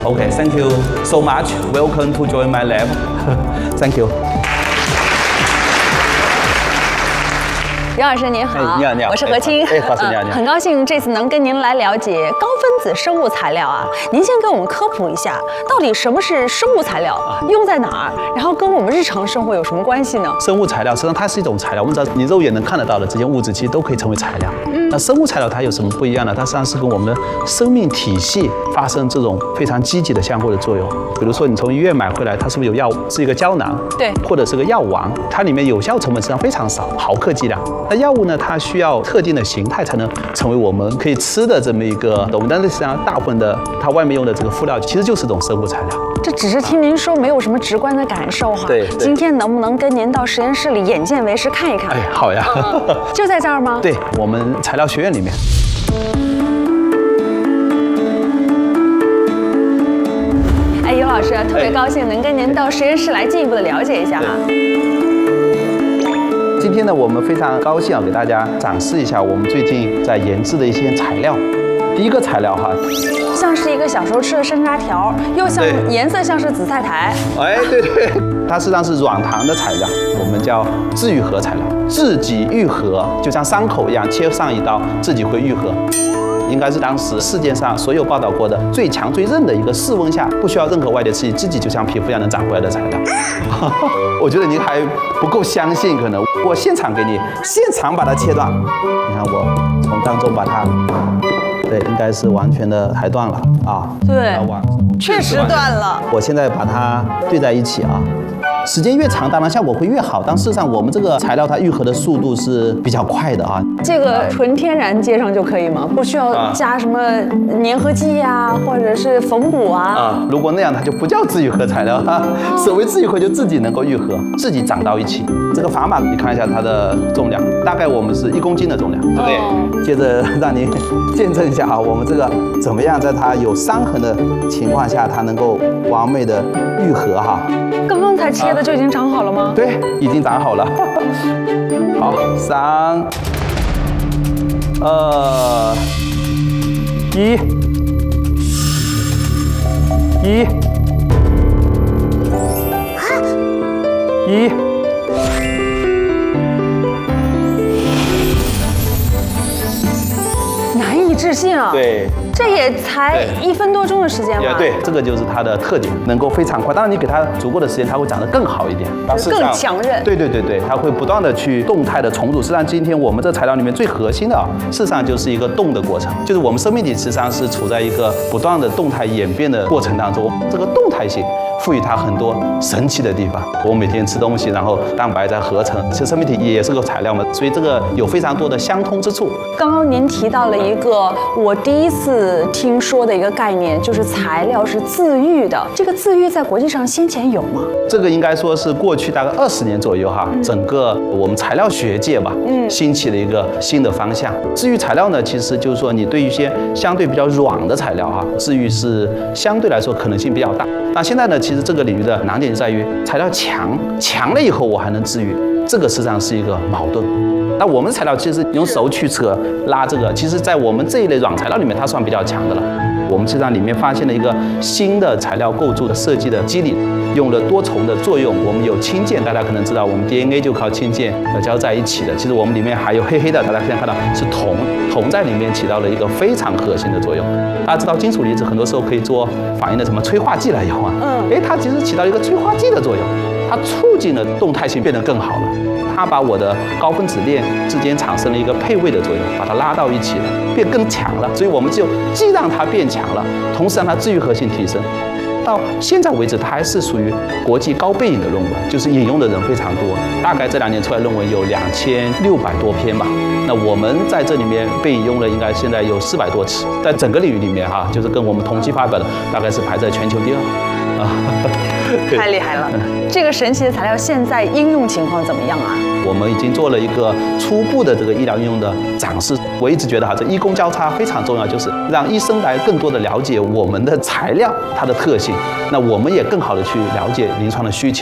Okay, thank you so much. Welcome to join my lab. Thank you. 杨老师您好， 你好，你好， 我是何清， 老师你好，你好， 很高兴这次能跟您来了解高分子生物材料啊。您先给我们科普一下，到底什么是生物材料，用在哪儿，然后跟我们日常生活有什么关系呢？ 生物材料实际上它是一种材料，我们知道你肉眼能看得到的这些物质，其实都可以成为材料。那生物材料它有什么不一样呢？它实际上是跟我们的生命体系发生这种非常积极的相互的作用。比如说你从医院买回来，它是不是有药物，是一个胶囊， 对， 或者是个药丸，它里面有效成本实际上非常少，毫克剂量。那药物呢，它需要特定的形态才能成为我们可以吃的这么一个东西，但是实际上大部分的它外面用的这个辅料其实就是一种生物材料。 这只是听您说，没有什么直观的感受哈。 对， 今天能不能跟您到实验室里眼见为实看一看？ 哎，好呀。 就在这儿吗？ 对，我们材料学院里面。 哎，尤老师，特别高兴能跟您到实验室来进一步的了解一下哈。 今天呢，我们非常高兴给大家展示一下我们最近在研制的一些材料。第一个材料哈， 像是一个小时候吃的山楂条，又像颜色像是紫菜苔。 哎，对，它实际上是软糖的材料，我们叫自愈合材料，自己愈合，就像伤口一样，切上一刀自己会愈合。应该是当时世界上所有报道过的最强最韧的一个室温下不需要任何外界刺激，自己就像皮肤一样能长回来的材料。我觉得您还不够相信，可能我现场给你现场把它切断。你看我从当中把它，对，应该是完全的裁断了啊。 对，确实断了。 我现在把它对在一起啊。时间越长，当然效果会越好。但事实上，我们这个材料它愈合的速度是比较快的啊。 这个纯天然接上就可以吗？不需要加什么粘合剂呀，或者是缝补啊？ 如果那样，它就不叫自愈合材料了。所谓自愈合，就自己能够愈合，自己长到一起。这个砝码，你看一下它的重量，大概我们是1公斤的重量，对不对？接着让您见证一下啊，我们这个怎么样在它有伤痕的情况下，它能够完美的愈合哈。 刚刚才切的就已经长好了吗？ 对，已经长好了。好，3、2、1， 难以置信啊！ 对。 这也才1分多钟的时间嘛。 对，这个就是它的特点，能够非常快。当然，你给它足够的时间，它会长得更好一点， 更强韧。 对，它会不断的去动态的重组。实际上，今天我们这材料里面最核心的啊，事实上就是一个动的过程，就是我们生命体实际上是处在一个不断的动态演变的过程当中。这个动态性赋予它很多神奇的地方。我们每天吃东西，然后蛋白在合成，其实生命体也是个材料嘛，所以这个有非常多的相通之处。 刚刚您提到了一个我第一次听说的一个概念，就是材料是自愈的。这个自愈在国际上先前有吗？ 这个应该说是过去大概20年左右哈，整个我们材料学界吧，兴起了一个新的方向。自愈材料呢，其实就是说你对于一些相对比较软的材料哈，自愈是相对来说可能性比较大。那现在呢，其实这个领域的难点就在于材料强了以后我还能自愈，这个实际上是一个矛盾。那我们的材料其实用手去扯拉这个，其实在我们这一类软材料里面，它算比较强的了。我们实际上里面发现了一个新的材料构筑的设计的机理，用了多重的作用。我们有氢键，大家可能知道，我们 DNA 就靠氢键交在一起的。其实我们里面还有黑黑的，大家可以看到是铜在里面起到了一个非常核心的作用。大家知道金属离子很多时候可以做反应的什么催化剂来用啊，它其实起到一个催化剂的作用，它促进了动态性变得更好了。它把我的高分子链之间产生了一个配位的作用，把它拉到一起了，变更强了。所以我们就既让它变强了，同时让它自愈合性提升。到现在为止，它还是属于国际高背引的论文，就是引用的人非常多。大概这2年出来论文有2600多篇吧。那我们在这里面被引用了，应该现在有400多次，在整个领域里面哈，就是跟我们同期发表的，大概是排在全球第2。 太厉害了！这个神奇的材料现在应用情况怎么样啊？ 我们已经做了一个初步的这个医疗应用的展示。我一直觉得哈，这医工交叉非常重要，就是让医生来更多的了解我们的材料它的特性，那我们也更好的去了解临床的需求。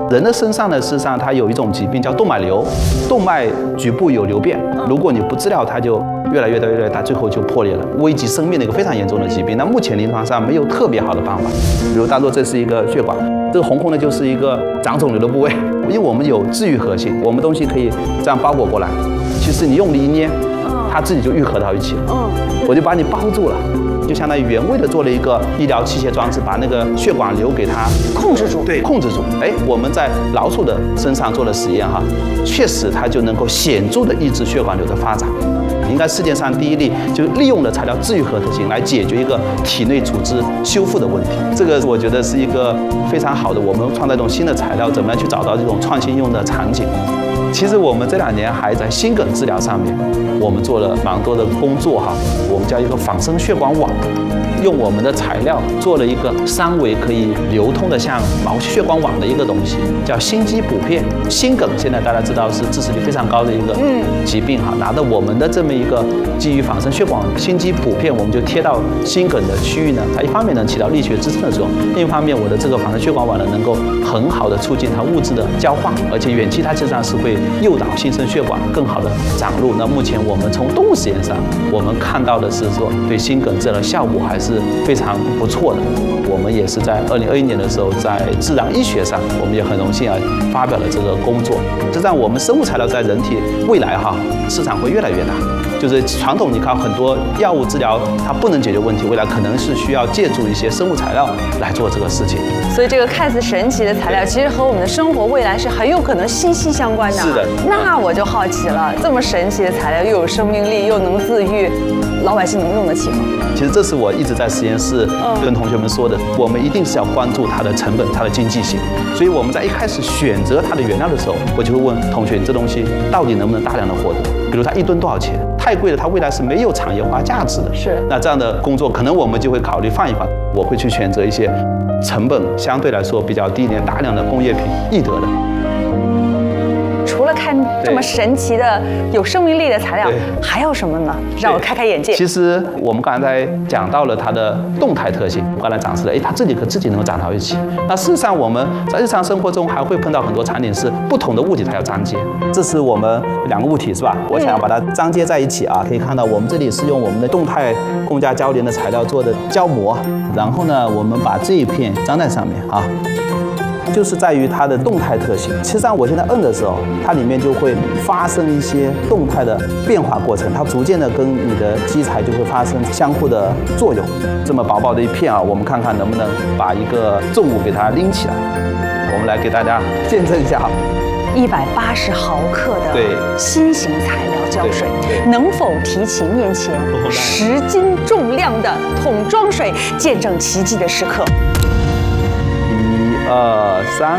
人的身上呢，事实上它有一种疾病叫动脉瘤，动脉局部有瘤变，如果你不治疗，它就越来越大，最后就破裂了，危及生命的一个非常严重的疾病。那目前临床上没有特别好的办法，比如当做这是一个血管，这个红红的就是一个长肿瘤的部位，因为我们有治愈核心，我们东西可以这样包裹过来，其实你用力一捏，它自己就愈合到一起了。我就把你包住了。就相当于原位的做了一个医疗器械装置，把那个血管瘤给它控制住。 对，控制住。我们在老鼠的身上做了实验哈，确实它就能够显著的抑制血管瘤的发展。应该世界上第一例就利用了材料治愈核特性来解决一个体内组织修复的问题。这个我觉得是一个非常好的，我们创造一种新的材料，怎么样去找到这种创新用的场景。其实我们这2年还在心梗治疗上面，我们做了蛮多的工作哈。我们叫一个仿生血管网，用我们的材料做了一个3维可以流通的像毛细血管网的一个东西，叫心肌补片。心梗现在大家知道是致死率非常高的一个疾病哈，拿着我们的这么一个基于仿生血管心肌补片，我们就贴到心梗的区域呢，它一方面能起到力学支撑的作用，另一方面我的这个仿生血管网呢能够很好的促进它物质的交换，而且远期它实际上是会诱导新生血管更好的长入。那目前我们从动物实验上，我们看到的是说对心梗治疗的效果还是非常不错的。我们也是在2021年的时候，在《自然医学》上，我们也很荣幸啊发表了这个工作。这让我们生物材料在人体未来哈市场会越来越大。就是传统你看很多药物治疗它不能解决问题，未来可能是需要借助一些生物材料来做这个事情。 所以这个看似神奇的材料，其实和我们的生活未来是很有可能息息相关的。 是的。 那我就好奇了，这么神奇的材料又有生命力，又能自愈，老百姓能用得起吗？ 其实这是我一直在实验室跟同学们说的，我们一定是要关注它的成本、它的经济性。所以我们在一开始选择它的原料的时候，我就会问同学，你这东西到底能不能大量的获得？比如它1吨多少钱？太贵了，它未来是没有产业化价值的。 是。那这样的工作，可能我们就会考虑放一放。我会去选择一些成本相对来说比较低廉、大量的工业品易得的。 除了看这么神奇的、有生命力的材料，还有什么呢？让我开开眼界。 其实我们刚才讲到了它的动态特性，刚才展示了，它自己和自己能够长到一起。那事实上我们在日常生活中还会碰到很多场景是不同的物体它要粘接。这是我们2个物体是吧？我想要把它粘接在一起啊，可以看到我们这里是用我们的动态共价交联的材料做的胶膜，然后呢，我们把这一片粘在上面啊。就是在于它的动态特性。实际上，我现在摁的时候，它里面就会发生一些动态的变化过程，它逐渐的跟你的基材就会发生相互的作用。这么薄薄的一片啊，我们看看能不能把一个重物给它拎起来。我们来给大家见证一下 180毫克的新型材料胶水，能否提起面前10斤重量的桶装水，见证奇迹的时刻 ？1、2、3。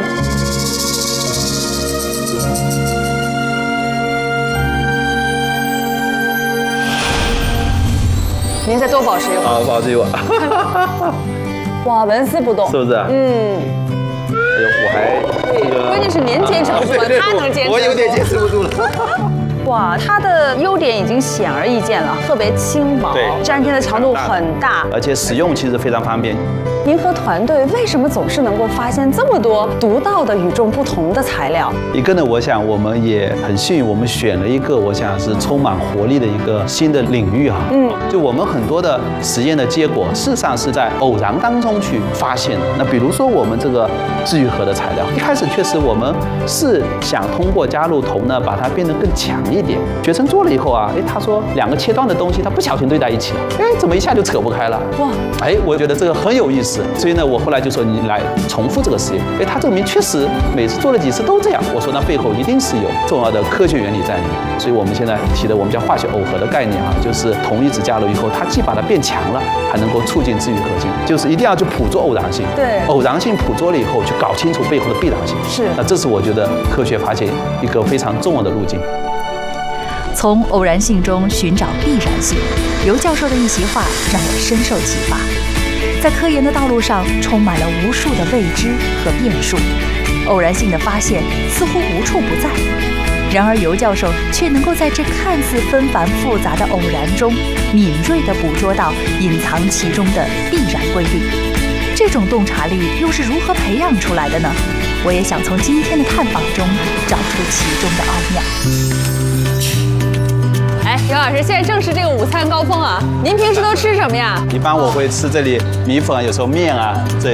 您再多保持一会儿。 好，保持一会儿。 哇，纹丝不动， 是不是？ 嗯。 哎呦，我还关键是您坚持不住了，他能坚持。 我有点坚持不住了。 哇，它的优点已经显而易见了，特别轻薄，粘贴的强度很大， 而且使用其实非常方便。 您和团队为什么总是能够发现这么多独到的、与众不同的材料？ 一个呢，我想我们也很幸运，我们选了一个我想是充满活力的一个新的领域哈。就我们很多的实验的结果，事实上是在偶然当中去发现的。那比如说我们这个治愈核的材料，一开始确实我们是想通过加入铜呢，把它变得更强一点。学生做了以后啊，他说2个切断的东西，他不小心对在一起了，怎么一下就扯不开了？哇，我觉得这个很有意思。所以呢，我后来就说你来重复这个实验。他证明确实每次做了几次都这样。我说那背后一定是有重要的科学原理在里面。所以我们现在提的我们叫化学耦合的概念啊，就是铜离子加入以后，它既把它变强了，还能够促进治愈核心。就是一定要去捕捉偶然性。 对， 偶然性捕捉了以后，去搞清楚背后的必然性。 是。 那这是我觉得科学发现一个非常重要的路径。 从偶然性中寻找必然性，刘教授的一席话让我深受启发。在科研的道路上，充满了无数的未知和变数，偶然性的发现似乎无处不在。然而，尤教授却能够在这看似纷繁复杂的偶然中，敏锐地捕捉到隐藏其中的必然规律。 这种洞察力又是如何培养出来的呢？我也想从今天的探访中找出其中的奥妙。 哎，刘老师，现在正是这个午餐高峰啊，您平时都吃什么呀？ 一般我会吃这里米粉，有时候面啊，这